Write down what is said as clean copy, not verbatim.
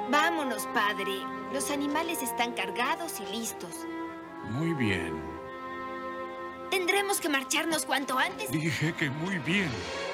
Vámonos, padre. Los animales están cargados y listos. Muy bien. Tendremos que marcharnos cuanto antes. Dije que muy bien.